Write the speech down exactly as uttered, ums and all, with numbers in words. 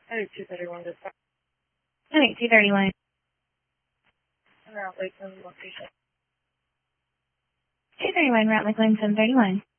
I think two thirty-one is fine. I think two thirty-one. Around Lakeland location. two thirty-one, Route McLean seven thirty-one.